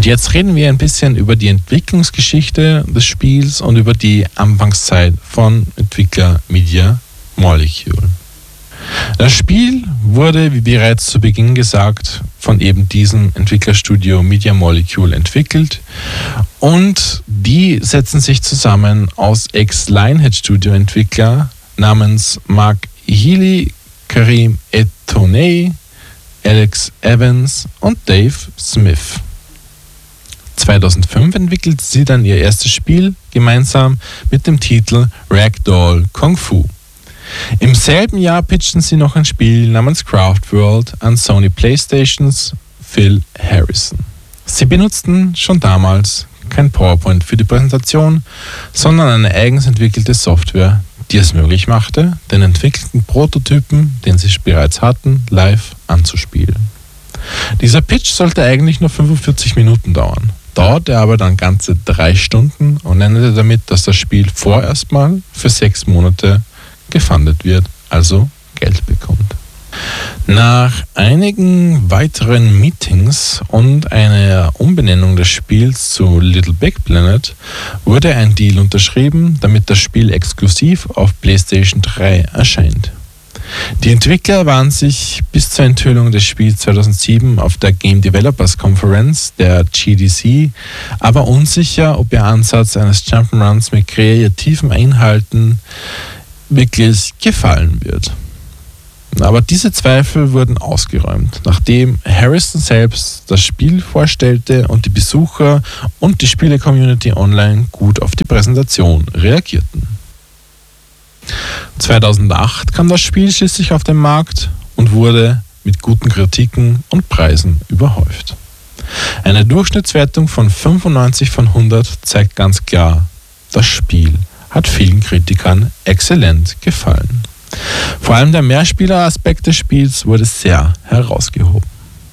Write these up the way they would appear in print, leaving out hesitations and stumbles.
Und jetzt reden wir ein bisschen über die Entwicklungsgeschichte des Spiels und über die Anfangszeit von Entwickler Media Molecule. Das Spiel wurde, wie bereits zu Beginn gesagt, von eben diesem Entwicklerstudio Media Molecule entwickelt und die setzen sich zusammen aus Ex-Lionhead-Studio-Entwickler namens Mark Healy, Karim Etoney, Alex Evans und Dave Smith. 2005 entwickelte sie dann ihr erstes Spiel gemeinsam mit dem Titel Ragdoll Kung Fu. Im selben Jahr pitchten sie noch ein Spiel namens Craft World an Sony PlayStations Phil Harrison. Sie benutzten schon damals kein PowerPoint für die Präsentation, sondern eine eigens entwickelte Software, die es möglich machte, den entwickelten Prototypen, den sie bereits hatten, live anzuspielen. Dieser Pitch sollte eigentlich nur 45 Minuten dauern, dauerte aber dann ganze 3 Stunden und endete damit, dass das Spiel vorerst mal für 6 Monate gefundet wird, also Geld bekommt. Nach einigen weiteren Meetings und einer Umbenennung des Spiels zu Little Big Planet wurde ein Deal unterschrieben, damit das Spiel exklusiv auf PlayStation 3 erscheint. Die Entwickler waren sich bis zur Enthüllung des Spiels 2007 auf der Game Developers Conference, der GDC, aber unsicher, ob ihr Ansatz eines Jump'n'Runs mit kreativen Inhalten wirklich gefallen wird. Aber diese Zweifel wurden ausgeräumt, nachdem Harrison selbst das Spiel vorstellte und die Besucher und die Spiele-Community online gut auf die Präsentation reagierten. 2008 kam das Spiel schließlich auf den Markt und wurde mit guten Kritiken und Preisen überhäuft. Eine Durchschnittswertung von 95 von 100 zeigt ganz klar, das Spiel hat vielen Kritikern exzellent gefallen. Vor allem der Mehrspieler-Aspekt des Spiels wurde sehr herausgehoben.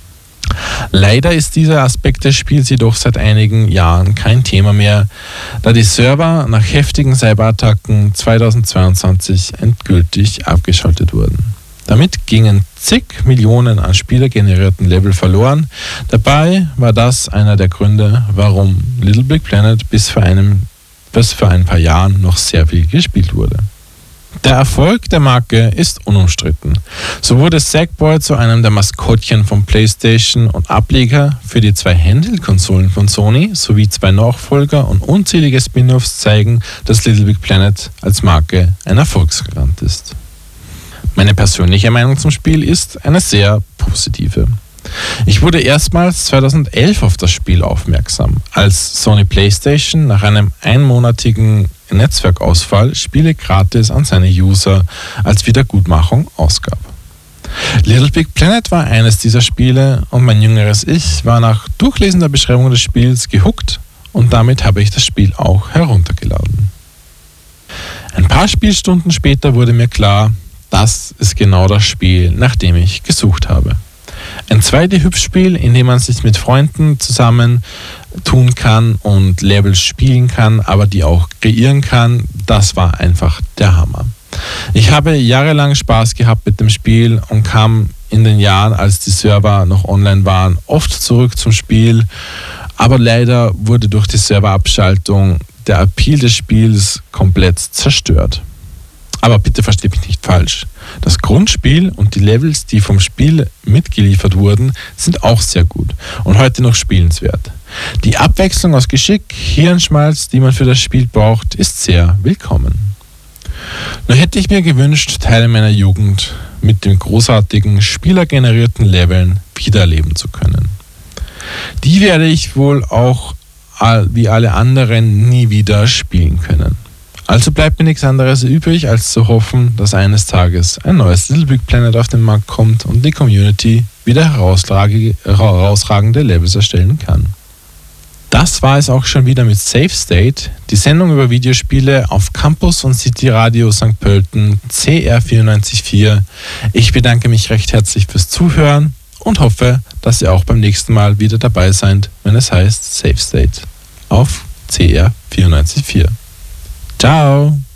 Leider ist dieser Aspekt des Spiels jedoch seit einigen Jahren kein Thema mehr, da die Server nach heftigen Cyberattacken 2022 endgültig abgeschaltet wurden. Damit gingen zig Millionen an spielergenerierten Level verloren. Dabei war das einer der Gründe, warum Little Big Planet bis vor ein paar Jahren noch sehr viel gespielt wurde. Der Erfolg der Marke ist unumstritten. So wurde Sackboy zu einem der Maskottchen von PlayStation und Ableger für die 2 Handheld-Konsolen von Sony sowie 2 Nachfolger und unzählige Spin-offs zeigen, dass Little Big Planet als Marke ein Erfolgsgarant ist. Meine persönliche Meinung zum Spiel ist eine sehr positive. Ich wurde erstmals 2011 auf das Spiel aufmerksam, als Sony PlayStation nach einem einmonatigen Netzwerkausfall Spiele gratis an seine User als Wiedergutmachung ausgab. Little Big Planet war eines dieser Spiele und mein jüngeres Ich war nach Durchlesen der Beschreibung des Spiels gehuckt und damit habe ich das Spiel auch heruntergeladen. Ein paar Spielstunden später wurde mir klar, das ist genau das Spiel, nach dem ich gesucht habe. Ein 2D-Hüpfspiel, in dem man sich mit Freunden zusammen tun kann und Levels spielen kann, aber die auch kreieren kann, das war einfach der Hammer. Ich habe jahrelang Spaß gehabt mit dem Spiel und kam in den Jahren, als die Server noch online waren, oft zurück zum Spiel, aber leider wurde durch die Serverabschaltung der Appeal des Spiels komplett zerstört. Aber bitte versteht mich nicht falsch. Das Grundspiel und die Levels, die vom Spiel mitgeliefert wurden, sind auch sehr gut und heute noch spielenswert. Die Abwechslung aus Geschick, Hirnschmalz, die man für das Spiel braucht, ist sehr willkommen. Nur hätte ich mir gewünscht, Teile meiner Jugend mit den großartigen, spielergenerierten Leveln wiedererleben zu können. Die werde ich wohl auch wie alle anderen nie wieder spielen können. Also bleibt mir nichts anderes übrig, als zu hoffen, dass eines Tages ein neues Little Big Planet auf den Markt kommt und die Community wieder herausragende Levels erstellen kann. Das war es auch schon wieder mit Safe State, die Sendung über Videospiele auf Campus und City Radio St. Pölten CR 94.4. Ich bedanke mich recht herzlich fürs Zuhören und hoffe, dass ihr auch beim nächsten Mal wieder dabei seid, wenn es heißt Safe State auf CR 94.4. Ciao!